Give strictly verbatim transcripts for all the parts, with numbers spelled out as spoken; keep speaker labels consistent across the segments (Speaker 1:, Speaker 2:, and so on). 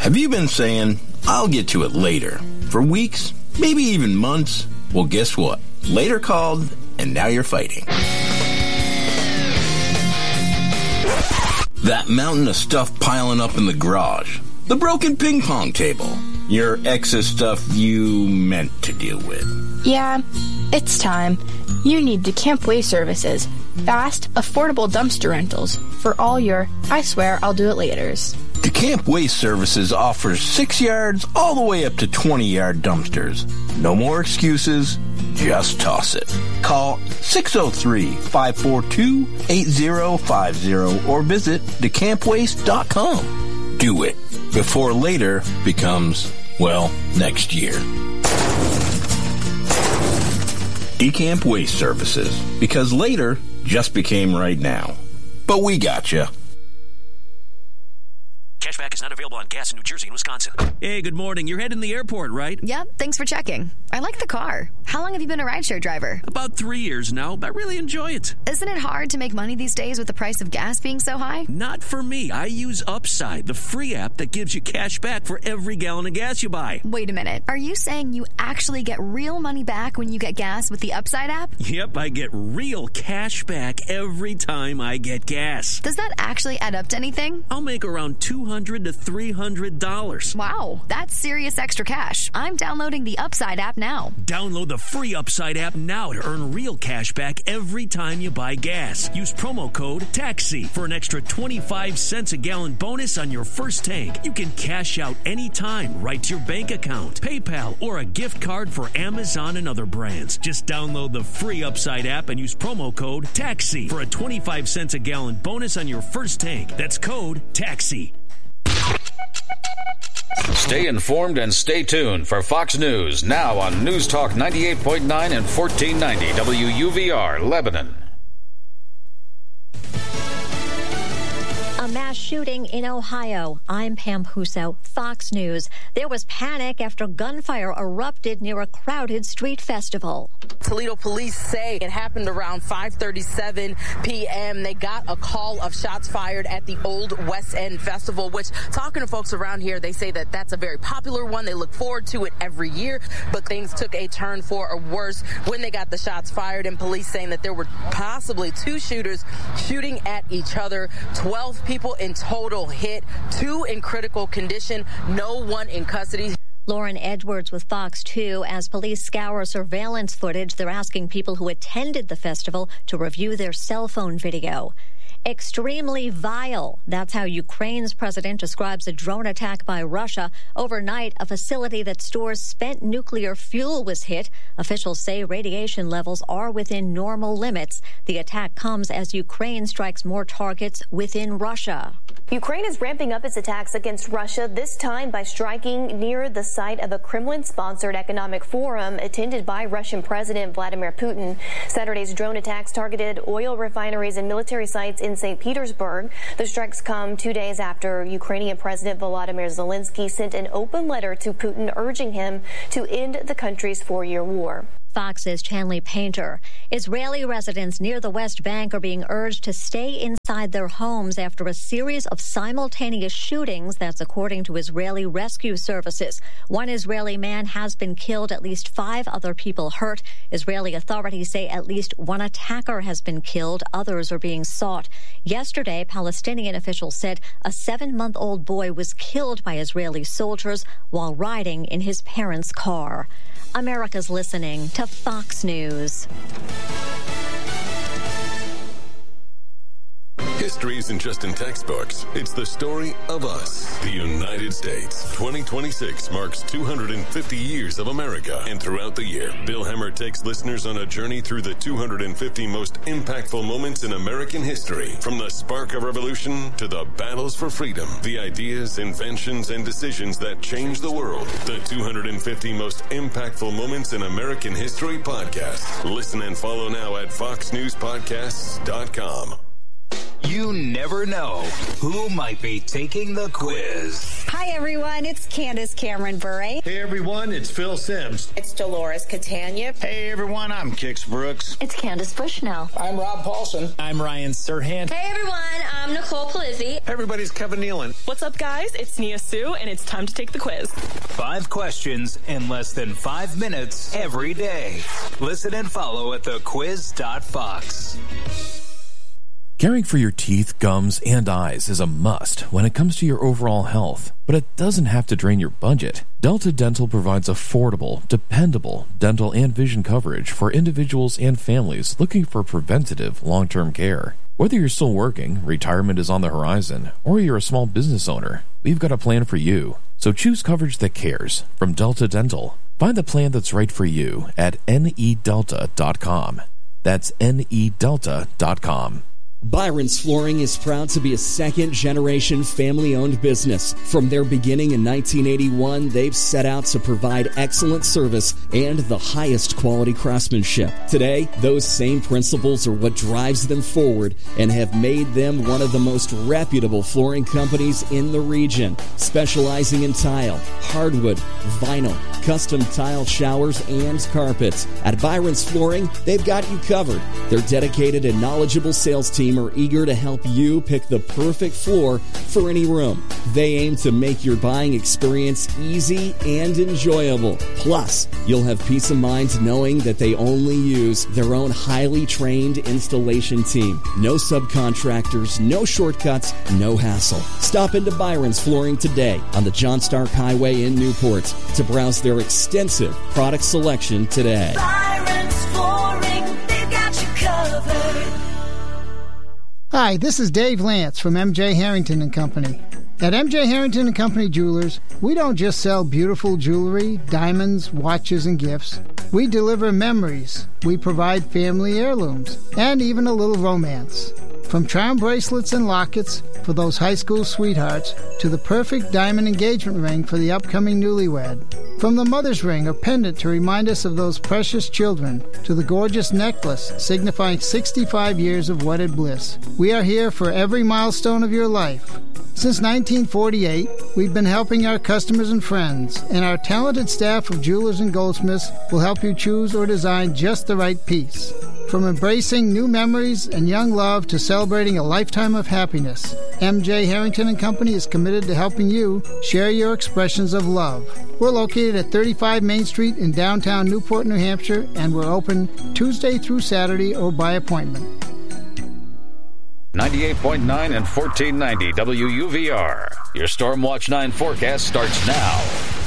Speaker 1: Have you been saying, I'll get to it later, for weeks, maybe even months? Well, guess what? Later called, and now you're fighting. That mountain of stuff piling up in the garage. The broken ping pong table. Your ex's stuff you meant to deal with.
Speaker 2: Yeah, it's time. You need DeCamp Waste Services. Fast, affordable dumpster rentals for all your, I swear I'll do it laters.
Speaker 1: DeCamp Waste Services offers six yards all the way up to twenty yard dumpsters. No more excuses, just toss it. Call six oh three, five four two, eight oh five oh or visit decamp waste dot com. Do it before later becomes, well, next year. DeCamp Waste Services, because later just became right now. But we gotcha.
Speaker 3: Cashback is not available on gas in New Jersey and Wisconsin. Hey, good morning. You're heading to the airport, right?
Speaker 4: Yep, thanks for checking. I like the car. How long have you been a rideshare driver?
Speaker 3: About three years now. I really enjoy it.
Speaker 4: Isn't it hard to make money these days with the price of gas being so high?
Speaker 3: Not for me. I use Upside, the free app that gives you cash back for every gallon of gas you buy.
Speaker 4: Wait a minute. Are you saying you actually get real money back when you get gas with the Upside app?
Speaker 3: Yep, I get real cash back every time I get gas.
Speaker 4: Does that actually add up to anything?
Speaker 3: I'll make around two hundred dollars to three hundred dollars.
Speaker 4: Wow, that's serious extra cash. I'm downloading the Upside app now.
Speaker 3: Download the free Upside app now to earn real cash back every time you buy gas. Use promo code TAXI for an extra twenty-five cents a gallon bonus on your first tank. You can cash out anytime right to your bank account, PayPal, or a gift card for Amazon and other brands. Just download the free Upside app and use promo code TAXI for a twenty-five cents a gallon bonus on your first tank. That's code TAXI.
Speaker 5: Stay informed and stay tuned for Fox News now on News Talk ninety-eight point nine and fourteen ninety W U V R Lebanon.
Speaker 6: A mass shooting in Ohio. I'm Pam Huso, Fox News. There was panic after gunfire erupted near a crowded street festival.
Speaker 7: Toledo police say it happened around five thirty-seven p.m. They got a call of shots fired at the Old West End Festival, which, talking to folks around here, they say that that's a very popular one. They look forward to it every year, but things took a turn for a worse when they got the shots fired, and police saying that there were possibly two shooters shooting at each other. twelve people in total hit, two in critical condition, no one in custody.
Speaker 6: Lauren Edwards with Fox two. As police scour surveillance footage, they're asking people who attended the festival to review their cell phone video. Extremely vile. That's how Ukraine's president describes a drone attack by Russia. Overnight, a facility that stores spent nuclear fuel was hit. Officials say radiation levels are within normal limits. The attack comes as Ukraine strikes more targets within Russia.
Speaker 8: Ukraine is ramping up its attacks against Russia, this time by striking near the site of a Kremlin-sponsored economic forum attended by Russian President Vladimir Putin. Saturday's drone attacks targeted oil refineries and military sites in Saint Petersburg. The strikes come two days after Ukrainian President Volodymyr Zelensky sent an open letter to Putin urging him to end the country's four-year war.
Speaker 6: Fox's Chanley Painter. Israeli residents near the West Bank are being urged to stay inside their homes after a series of simultaneous shootings. That's according to Israeli rescue services. One Israeli man has been killed, at least five other people hurt. Israeli authorities say at least one attacker has been killed. Others are being sought. Yesterday, Palestinian officials said a seven-month-old boy was killed by Israeli soldiers while riding in his parents' car. America's listening to Fox News.
Speaker 9: History isn't just in textbooks. It's the story of us, the United States. twenty twenty-six marks two hundred fifty years of America. And throughout the year, Bill Hemmer takes listeners on a journey through the two hundred fifty most impactful moments in American history. From the spark of revolution to the battles for freedom, the ideas, inventions, and decisions that changed the world. The two hundred fifty most impactful moments in American history podcast. Listen and follow now at fox news podcasts dot com.
Speaker 10: You never know who might be taking the quiz.
Speaker 11: Hi, everyone. It's Candace Cameron Bure.
Speaker 12: Hey, everyone. It's Phil Sims.
Speaker 13: It's Dolores Catania.
Speaker 14: Hey, everyone. I'm Kix Brooks.
Speaker 15: It's Candace Bushnell.
Speaker 16: I'm Rob Paulson.
Speaker 17: I'm Ryan Serhant.
Speaker 18: Hey, everyone. I'm Nicole Polizzi.
Speaker 12: Hey, everybody's Kevin Nealon.
Speaker 19: What's up, guys? It's Nia Sue, and it's time to take the quiz.
Speaker 10: Five questions in less than five minutes every day. Listen and follow at the quiz dot fox.
Speaker 20: Caring for your teeth, gums, and eyes is a must when it comes to your overall health, but it doesn't have to drain your budget. Delta Dental provides affordable, dependable dental and vision coverage for individuals and families looking for preventative, long-term care. Whether you're still working, retirement is on the horizon, or you're a small business owner, we've got a plan for you. So choose coverage that cares from Delta Dental. Find the plan that's right for you at N E delta dot com. That's N E delta dot com.
Speaker 21: Byron's Flooring is proud to be a second-generation family-owned business. From their beginning in nineteen eighty-one, they've set out to provide excellent service and the highest quality craftsmanship. Today, those same principles are what drives them forward and have made them one of the most reputable flooring companies in the region, specializing in tile, hardwood, vinyl, custom tile showers, and carpets. At Byron's Flooring, they've got you covered. Their dedicated and knowledgeable sales team are eager to help you pick the perfect floor for any room. They aim to make your buying experience easy and enjoyable. Plus, you'll have peace of mind knowing that they only use their own highly trained installation team. No subcontractors, no shortcuts, no hassle. Stop into Byron's Flooring today on the John Stark Highway in Newport to browse their extensive product selection today.
Speaker 22: Byron's Flooring, they've got you covered.
Speaker 23: Hi, this is Dave Lance from M J Harrington and Company. At M J Harrington and Company Jewelers, we don't just sell beautiful jewelry, diamonds, watches, and gifts. We deliver memories. We provide family heirlooms, and even a little romance. From charm bracelets and lockets for those high school sweethearts to the perfect diamond engagement ring for the upcoming newlywed. From the mother's ring or pendant to remind us of those precious children to the gorgeous necklace signifying sixty-five years of wedded bliss. We are here for every milestone of your life. Since nineteen forty-eight, we've been helping our customers and friends, and our talented staff of jewelers and goldsmiths will help you choose or design just the right piece. From embracing new memories and young love to celebrating a lifetime of happiness, M J Harrington and Company is committed to helping you share your expressions of love. We're located at thirty-five Main Street in downtown Newport, New Hampshire, and we're open Tuesday through Saturday or by appointment.
Speaker 5: ninety-eight point nine and fourteen ninety W U V R. Your Storm Watch nine forecast starts now.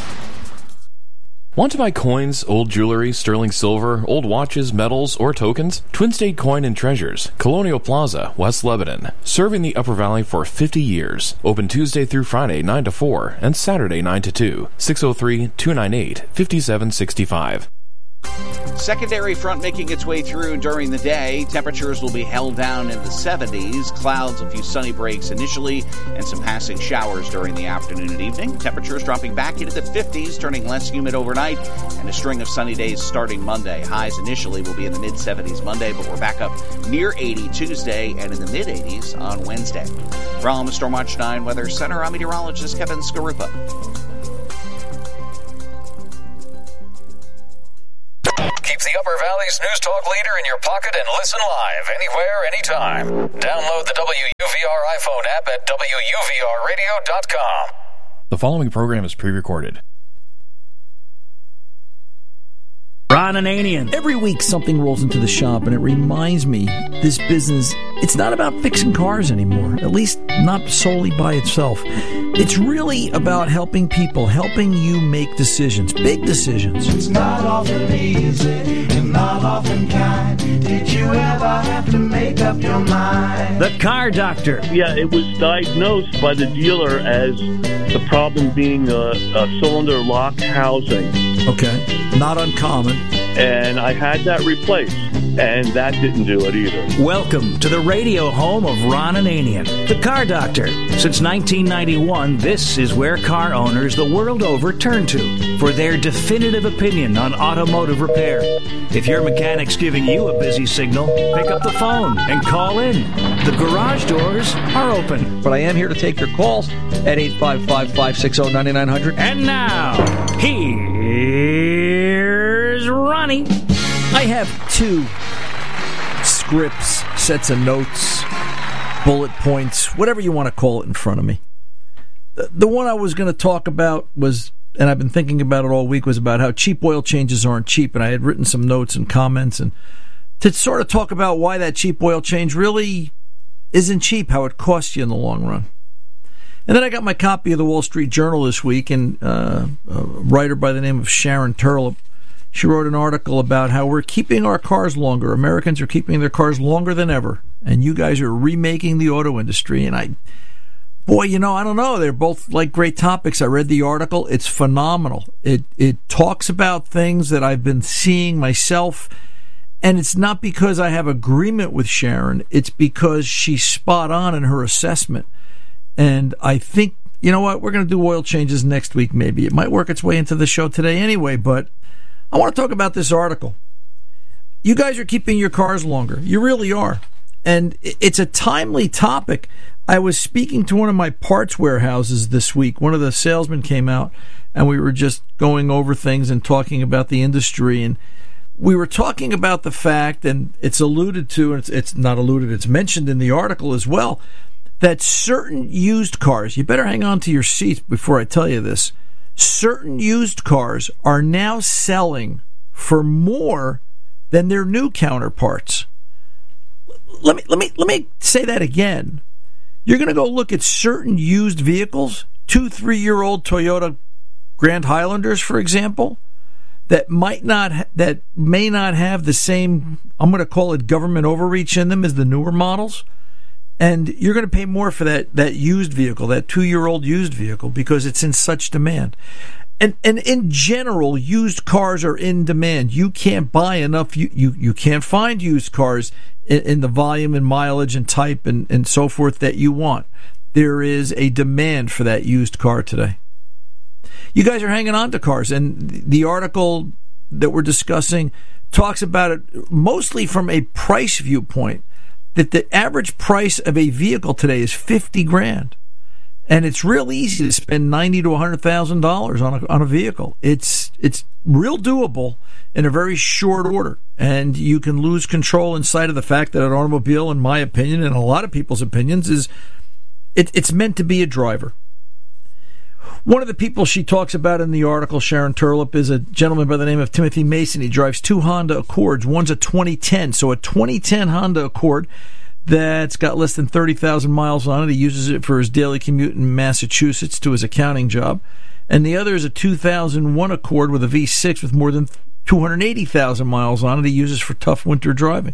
Speaker 20: Want to buy coins, old jewelry, sterling silver, old watches, medals, or tokens? Twin State Coin and Treasures, Colonial Plaza, West Lebanon. Serving the Upper Valley for fifty years. Open Tuesday through Friday, nine to four, and Saturday, nine to two. six oh three, two nine eight, five seven six five.
Speaker 24: Secondary front making its way through during the day. Temperatures will be held down in the seventies. Clouds, a few sunny breaks initially, and some passing showers during the afternoon and evening. Temperatures dropping back into the fifties, turning less humid overnight, and a string of sunny days starting Monday. Highs initially will be in the mid-seventies Monday, but we're back up near eighty Tuesday and in the mid-eighties on Wednesday. From the Stormwatch nine Weather Center, I'm meteorologist Kevin Scarupa.
Speaker 5: Keep the Upper Valley's News Talk leader in your pocket and listen live anywhere, anytime. Download the W U V R iPhone app at W U V R radio dot com.
Speaker 20: The following program is pre-recorded.
Speaker 25: Ron Ananian. Every week something rolls into the shop and it reminds me this business, it's not about fixing cars anymore, at least not solely by itself. It's really about helping people, helping you make decisions, big decisions.
Speaker 22: It's not often easy and not often kind. Did you ever have to make up your mind?
Speaker 25: The Car Doctor.
Speaker 26: Yeah, it was diagnosed by the dealer as the problem being a, a cylinder lock housing.
Speaker 25: Okay, not uncommon.
Speaker 26: And I had that replaced. and that didn't do it either.
Speaker 25: Welcome to the radio home of Ron Ananian, the Car Doctor. Since nineteen ninety-one, this is where car owners the world over turn to for their definitive opinion on automotive repair. If your mechanic's giving you a busy signal, pick up the phone and call in. The garage doors are open.
Speaker 1: But I am here to take your calls at eight five five, five six zero, nine nine zero zero.
Speaker 25: And now, here's Ronnie. I have two scripts, sets of notes, bullet points, whatever you want to call it, in front of me. The, the one I was going to talk about was, and I've been thinking about it all week, was about how cheap oil changes aren't cheap, and I had written some notes and comments and to sort of talk about why that cheap oil change really isn't cheap, how it costs you in the long run. And then I got my copy of the Wall Street Journal this week, and uh, a writer by the name of Sharon Turlip, she wrote an article about how we're keeping our cars longer. Americans are keeping their cars longer than ever, and you guys are remaking the auto industry. And I, boy, you know, I don't know. They're both like great topics. I read the article. It's phenomenal. It it talks about things that I've been seeing myself, and it's not because I have agreement with Sharon. It's because she's spot on in her assessment. And I think, you know what, we're going to do oil changes next week maybe. It might work its way into the show today anyway, but I want to talk about this article. You guys are keeping your cars longer. You really are. And it's a timely topic. I was speaking to one of my parts warehouses this week. One of the salesmen came out, and we were just going over things and talking about the industry. And we were talking about the fact, and it's alluded to, and it's, it's not alluded, it's mentioned in the article as well, that certain used cars, you better hang on to your seats before I tell you this, certain used cars are now selling for more than their new counterparts. Let me let me let me say that again. You're going to go look at certain used vehicles, two, three-year-old Toyota Grand Highlanders, for example, that might not ha- that may not have the same, I'm going to call it, government overreach in them as the newer models. And you're going to pay more for that, that used vehicle, that two-year-old used vehicle, because it's in such demand. And and in general, used cars are in demand. You can't buy enough. You, you, you can't find used cars in, in the volume and mileage and type and, and so forth that you want. There is a demand for that used car today. You guys are hanging on to cars. And the article that we're discussing talks about it mostly from a price viewpoint, that the average price of a vehicle today is fifty grand, and it's real easy to spend ninety to a hundred thousand dollars on a on a vehicle. It's it's real doable in a very short order, and you can lose control in sight of the fact that an automobile, in my opinion, and a lot of people's opinions, is it, it's meant to be a driver. One of the people she talks about in the article, Sharon Turlip, is a gentleman by the name of Timothy Mason. He drives two Honda Accords. One's a twenty ten, so a twenty ten Honda Accord that's got less than thirty thousand miles on it. He uses it for his daily commute in Massachusetts to his accounting job. And the other is a two thousand one Accord with a V six with more than two hundred eighty thousand miles on it. He uses for tough winter driving.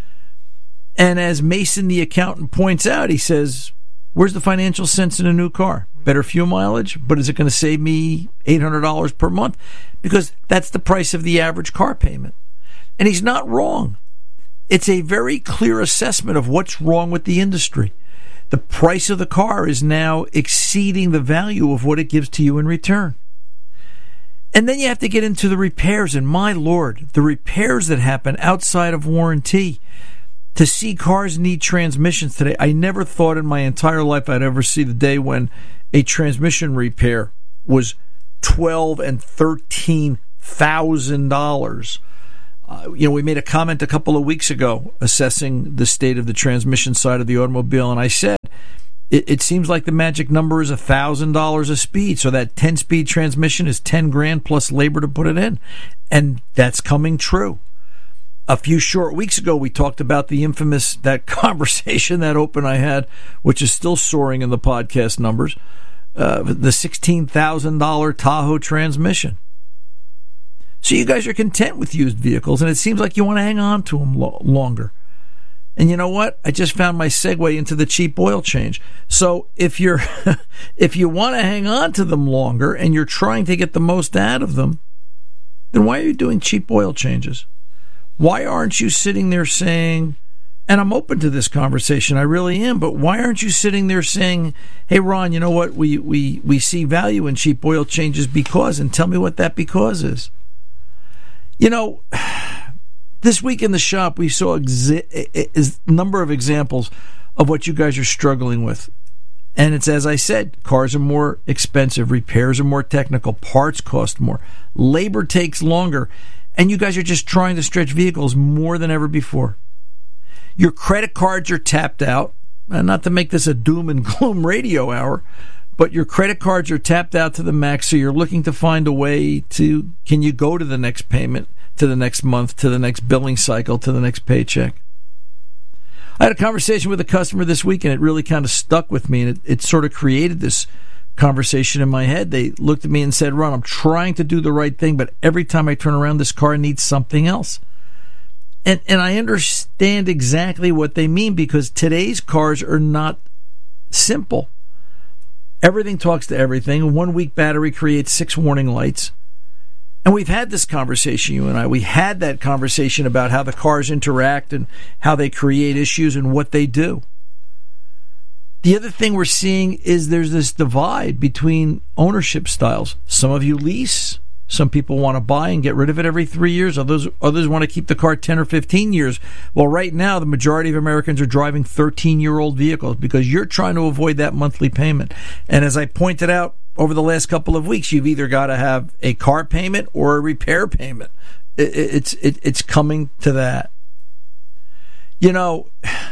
Speaker 25: And as Mason, the accountant, points out, he says, where's the financial sense in a new car? Better fuel mileage, but is it going to save me eight hundred dollars per month? Because that's the price of the average car payment. And he's not wrong. It's a very clear assessment of what's wrong with the industry. The price of the car is now exceeding the value of what it gives to you in return. And then you have to get into the repairs, and my Lord, the repairs that happen outside of warranty. To see cars need transmissions today, I never thought in my entire life I'd ever see the day when a transmission repair was twelve and thirteen thousand dollars. Uh, you know, we made a comment a couple of weeks ago assessing the state of the transmission side of the automobile, and I said it, it seems like the magic number is a thousand dollars a speed. So that ten-speed transmission is ten grand plus labor to put it in, and that's coming true. A few short weeks ago, we talked about the infamous, that conversation, that open I had, which is still soaring in the podcast numbers, uh, the sixteen thousand dollars Tahoe transmission. So you guys are content with used vehicles, and it seems like you want to hang on to them lo- longer. And you know what? I just found my segue into the cheap oil change. So if you're, if you want to hang on to them longer and you're trying to get the most out of them, then why are you doing cheap oil changes? why aren't you sitting there saying, and I'm open to this conversation, I really am, but why aren't you sitting there saying, hey, Ron, you know what, we, we, we see value in cheap oil changes because, and tell me what that because is. You know, this week in the shop, we saw a number of examples of what you guys are struggling with. And it's, as I said, cars are more expensive, repairs are more technical, parts cost more, labor takes longer, and you guys are just trying to stretch vehicles more than ever before. Your credit cards are tapped out, and not to make this a doom and gloom radio hour, but your credit cards are tapped out to the max, so you're looking to find a way to, can you go to the next payment, to the next month, to the next billing cycle, to the next paycheck? I had a conversation with a customer this week, and it really kind of stuck with me, and it, it sort of created this conversation in my head. They looked at me and said, Ron, I'm trying to do the right thing, but every time I turn around, this car needs something else. And and I understand exactly what they mean, because today's cars are not simple. Everything talks to everything. A one-week battery creates six warning lights. And we've had this conversation, you and I. We had that conversation about how the cars interact and how they create issues and what they do. The other thing we're seeing is there's this divide between ownership styles. Some of you lease. Some people want to buy and get rid of it every three years. Others others want to keep the car ten or fifteen years. Well, right now, the majority of Americans are driving thirteen-year-old vehicles because you're trying to avoid that monthly payment. And as I pointed out over the last couple of weeks, you've either got to have a car payment or a repair payment. It, it's it, it's coming to that. You know,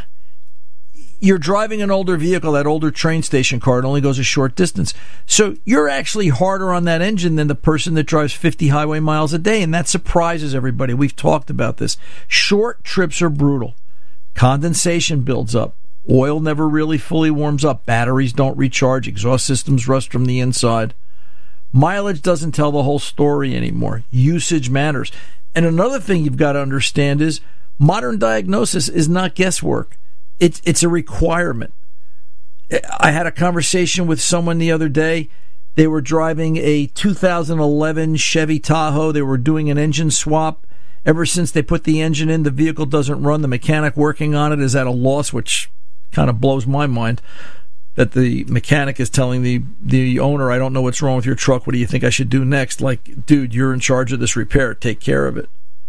Speaker 25: you're driving an older vehicle, that older train station car, it only goes a short distance. So you're actually harder on that engine than the person that drives fifty highway miles a day, and that surprises everybody. We've talked about this. Short trips are brutal. Condensation builds up. Oil never really fully warms up. Batteries don't recharge. Exhaust systems rust from the inside. Mileage doesn't tell the whole story anymore. Usage matters. And another thing you've got to understand is modern diagnosis is not guesswork. It's it's a requirement. I had a conversation with someone the other day. They were driving a two thousand eleven Chevy Tahoe. They were doing an engine swap. Ever since they put the engine in, the vehicle doesn't run. The mechanic working on it is at a loss, which kind of blows my mind that the mechanic is telling the, the owner, I don't know what's wrong with your truck. What do you think I should do next? Like, dude, you're in charge of this repair. Take care of it.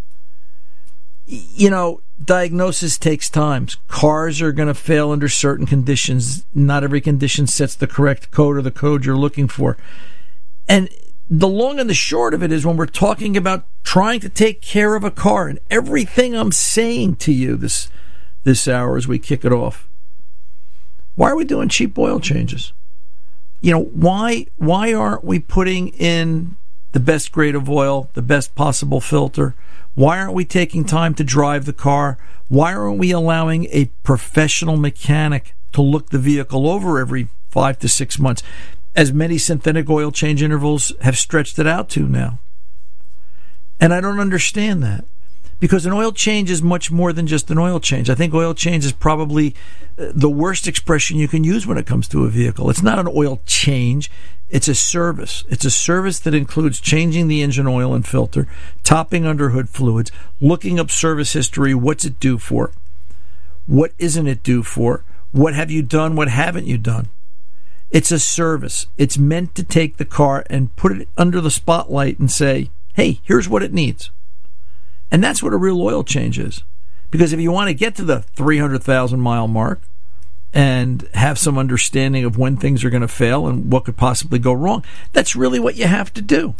Speaker 25: You know, diagnosis takes time. Cars are going to fail under certain conditions. Not every condition sets the correct code or the code you're looking for. And the long and the short of it is, when we're talking about trying to take care of a car, and everything I'm saying to you this this hour as we kick it off, why are we doing cheap oil changes? You know, why why aren't we putting in the best grade of oil, the best possible filter? Why aren't we taking time to drive the car? Why aren't we allowing a professional mechanic to look the vehicle over every five to six months, as many synthetic oil change intervals have stretched it out to now? And I don't understand that, because an oil change is much more than just an oil change. I think oil change is probably the worst expression you can use when it comes to a vehicle. It's not an oil change. It's a service. It's a service that includes changing the engine oil and filter, topping under hood fluids, looking up service history. What's it due for? What isn't it due for? What have you done? What haven't you done? It's a service. It's meant to take the car and put it under the spotlight and say, hey, here's what it needs. And that's what a real oil change is. Because if you want to get to the three hundred thousand mile mark and have some understanding of when things are going to fail and what could possibly go wrong, that's really what you have to do.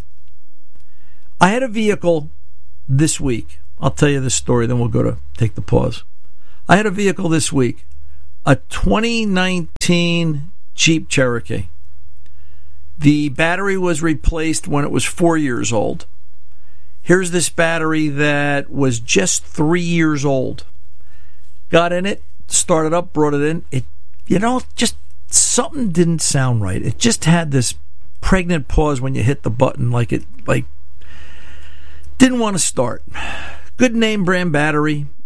Speaker 25: I had a vehicle this week. I'll tell you this story, then we'll go to take the pause. I had a vehicle this week, a twenty nineteen Jeep Cherokee. The battery was replaced when it was four years old. Here's this battery that was just three years old. Got in it, started up, brought it in. It, you know, just something didn't sound right. It just had this pregnant pause when you hit the button, like it, like didn't want to start. Good name brand battery.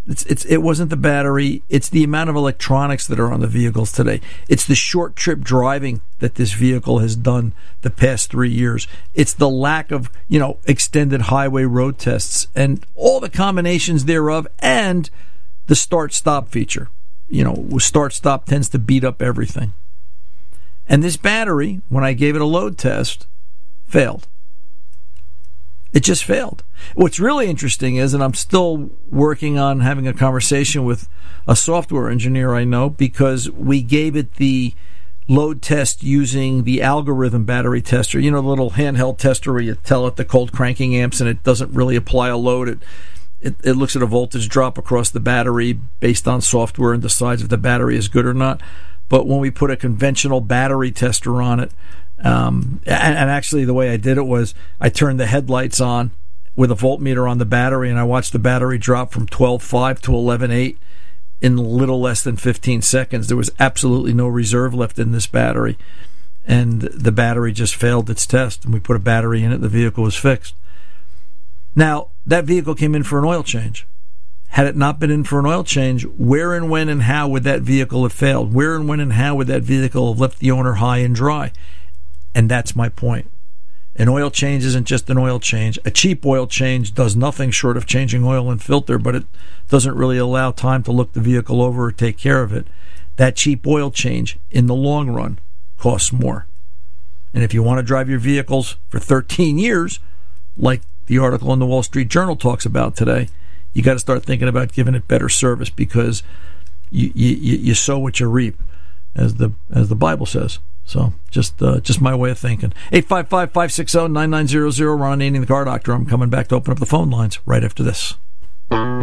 Speaker 25: It's, it's, it wasn't the battery. It's the amount of electronics that are on the vehicles today. It's the short trip driving that this vehicle has done the past three years. It's the lack of, you know, extended highway road tests and all the combinations thereof, and the start-stop feature. You know, start-stop tends to beat up everything. And this battery, when I gave it a load test, failed. It just failed. What's really interesting is, and I'm still working on having a conversation with a software engineer I know, because we gave it the load test using the algorithm battery tester, you know, the little handheld tester where you tell it the cold cranking amps and it doesn't really apply a load. It, it, it looks at a voltage drop across the battery based on software and decides if the battery is good or not. But when we put a conventional battery tester on it, Um, and, and actually the way I did it was I turned the headlights on with a voltmeter on the battery, and I watched the battery drop from twelve point five to eleven point eight in little less than fifteen seconds. There was absolutely no reserve left in this battery, and the battery just failed its test, and we put a battery in it. The vehicle was fixed. Now, that vehicle came in for an oil change. Had it not been in for an oil change, where and when and how would that vehicle have failed? Where and when and how would that vehicle have left the owner high and dry? And that's my point. An oil change isn't just an oil change. A cheap oil change does nothing short of changing oil and filter, but it doesn't really allow time to look the vehicle over or take care of it. That cheap oil change, in the long run, costs more. And if you want to drive your vehicles for thirteen years, like the article in the Wall Street Journal talks about today, you got to start thinking about giving it better service, because you you, you sow what you reap, as the as the Bible says. So, just uh, just my way of thinking. eight five five, five six zero, nine nine zero zero, Ron Ananian, the Car Doctor. I'm coming back to open up the phone lines right after this.